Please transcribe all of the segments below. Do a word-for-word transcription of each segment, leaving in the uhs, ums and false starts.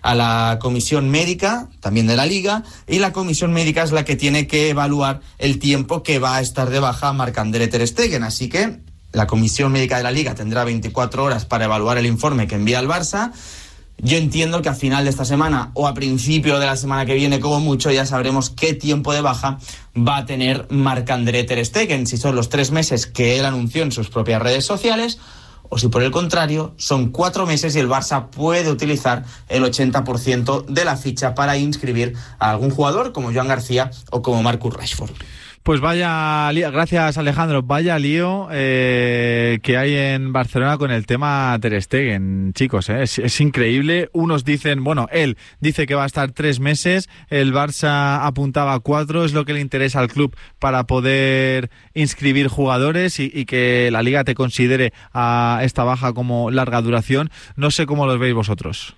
a la comisión médica, también de la Liga, y la comisión médica es la que tiene que evaluar el tiempo que va a estar de baja Marc-André ter Stegen, así que la comisión médica de la Liga tendrá veinticuatro horas para evaluar el informe que envía el Barça. Yo entiendo que a final de esta semana o a principio de la semana que viene, como mucho, ya sabremos qué tiempo de baja va a tener Marc-André ter Stegen, si son los tres meses que él anunció en sus propias redes sociales, o si por el contrario son cuatro meses y el Barça puede utilizar el ochenta por ciento de la ficha para inscribir a algún jugador como Joan García o como Marcus Rashford. Pues vaya lío, gracias Alejandro, vaya lío eh, que hay en Barcelona con el tema ter Stegen, chicos, eh, es, es increíble. Unos dicen, bueno, él dice que va a estar tres meses, el Barça apuntaba cuatro, es lo que le interesa al club para poder inscribir jugadores y, y que la Liga te considere a esta baja como larga duración. No sé cómo los veis vosotros.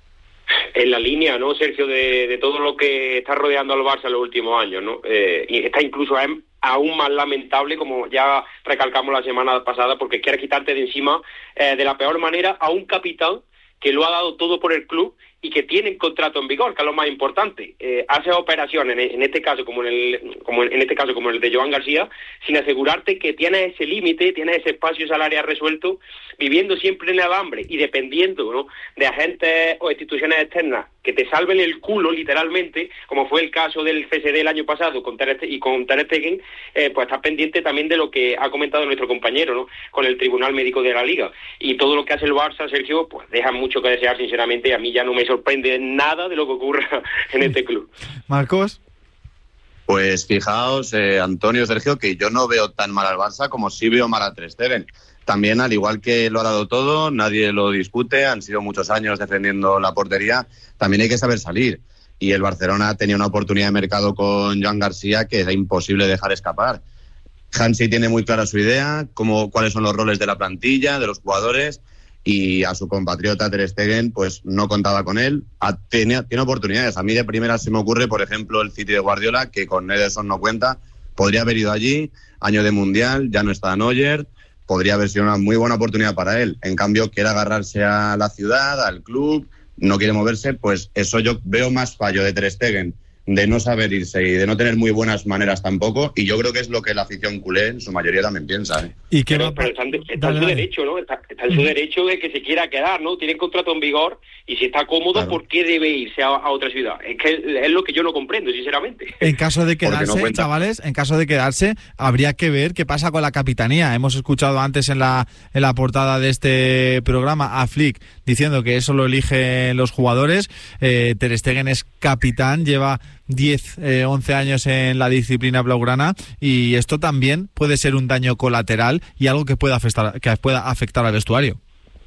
En la línea, ¿no, Sergio, de, de todo lo que está rodeando al Barça en los últimos años, ¿no? Eh, y está incluso aún más lamentable, como ya recalcamos la semana pasada, porque quiere quitarte de encima eh, de la peor manera a un capitán que lo ha dado todo por el club y que tiene contrato en vigor, que es lo más importante. Eh, hace operaciones, en, en este caso como en el como en este caso como el de Joan García, sin asegurarte que tienes ese límite, tienes ese espacio salarial resuelto, viviendo siempre en el hambre y dependiendo, ¿no?, de agentes o instituciones externas que te salven el culo literalmente, como fue el caso del C S D el año pasado con ter y con ter Stegen, eh, pues estás pendiente también de lo que ha comentado nuestro compañero, ¿no?, con el Tribunal Médico de la Liga. Y todo lo que hace el Barça, Sergio, pues deja mucho que desear, sinceramente, y a mí ya no me sorprende nada de lo que ocurra en este club. Marcos. Pues fijaos, eh, Antonio, Sergio, que yo no veo tan mal al Barça como sí veo mal a ter Stegen. También, al igual que lo ha dado todo, nadie lo discute, han sido muchos años defendiendo la portería, también hay que saber salir. Y el Barcelona tenía una oportunidad de mercado con Joan García que era imposible dejar escapar. Hansi tiene muy clara su idea, cómo, cuáles son los roles de la plantilla, de los jugadores, y a su compatriota ter Stegen pues no contaba con él. Ha, tiene, tiene oportunidades. A mí de primera se me ocurre, por ejemplo, el City de Guardiola, que con Ederson no cuenta. Podría haber ido allí, año de Mundial, ya no está Neuer, podría haber sido una muy buena oportunidad para él. En cambio, quiere agarrarse a la ciudad, al club, no quiere moverse, pues eso yo veo más fallo de ter Stegen, de no saber irse y de no tener muy buenas maneras tampoco, y yo creo que es lo que la afición culé en su mayoría también piensa, ¿eh? ¿Y qué pero, va... pero está, en, está en su derecho, ¿no? Está, está en su derecho de que se quiera quedar, ¿no? Tiene contrato en vigor y si está cómodo, claro, ¿por qué debe irse a, a otra ciudad? Es que es lo que yo no comprendo, sinceramente. En caso de quedarse, no chavales, en caso de quedarse, habría que ver qué pasa con la capitanía. Hemos escuchado antes en la en la portada de este programa a Flick diciendo que eso lo eligen los jugadores. Eh, ter Stegen es capitán, lleva diez, eh, once años en la disciplina blaugrana, y esto también puede ser un daño colateral y algo que pueda afectar, que pueda afectar al vestuario.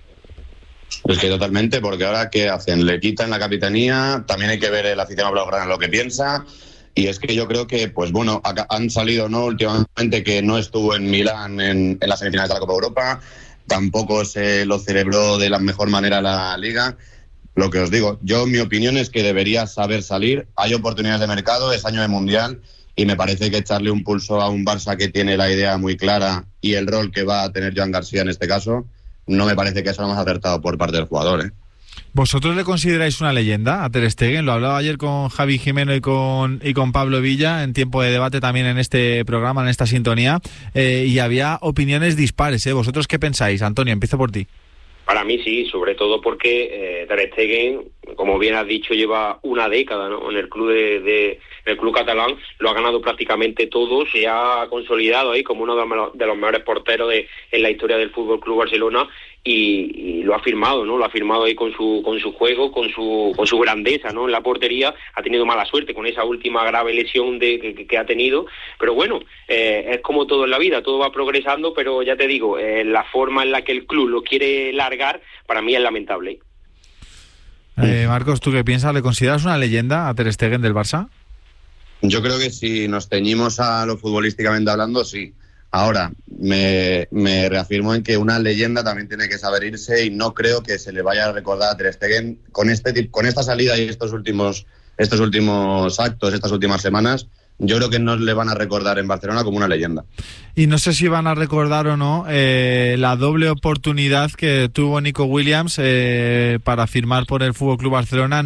Es que totalmente, porque ahora ¿qué hacen? Le quitan la capitanía, también hay que ver el aficionado blaugrana lo que piensa, y es que yo creo que, pues bueno, acá han salido, ¿no?, últimamente que no estuvo en Milán en, en las semifinales de la Copa Europa, tampoco se lo celebró de la mejor manera la Liga. Lo que os digo, yo mi opinión es que debería saber salir, hay oportunidades de mercado, es año de Mundial, y me parece que echarle un pulso a un Barça que tiene la idea muy clara y el rol que va a tener Joan García en este caso, no me parece que eso lo más acertado por parte del jugador, ¿eh? ¿Vosotros le consideráis una leyenda a ter Stegen? Lo hablaba ayer con Javi Jimeno y con y con Pablo Villa en tiempo de debate también en este programa, en esta sintonía, eh, y había opiniones dispares, ¿eh? ¿Vosotros qué pensáis? Antonio, empiezo por ti. Para mí sí, sobre todo porque eh, ter Stegen, como bien has dicho, lleva una década, ¿no?, en el club de, de en el club catalán, lo ha ganado prácticamente todo, se ha consolidado ahí como uno de los, de los mejores porteros de, en la historia del Fútbol Club Barcelona, y, y lo ha firmado, ¿no? Lo ha firmado ahí con su con su juego, con su con su grandeza, ¿no?, en la portería. Ha tenido mala suerte con esa última grave lesión de que, que ha tenido, pero bueno, eh, es como todo en la vida, todo va progresando, pero ya te digo, eh, la forma en la que el club lo quiere largar, para mí es lamentable. Eh, Marcos, ¿tú qué piensas? ¿Le consideras una leyenda a ter Stegen del Barça? Yo creo que si nos ceñimos a lo futbolísticamente hablando, sí. Ahora, me, me reafirmo en que una leyenda también tiene que saber irse, y no creo que se le vaya a recordar a ter Stegen con este con esta salida y estos últimos estos últimos actos, estas últimas semanas. Yo creo que no le van a recordar en Barcelona como una leyenda. Y no sé si van a recordar o no eh, la doble oportunidad que tuvo Nico Williams eh, para firmar por el F C Barcelona.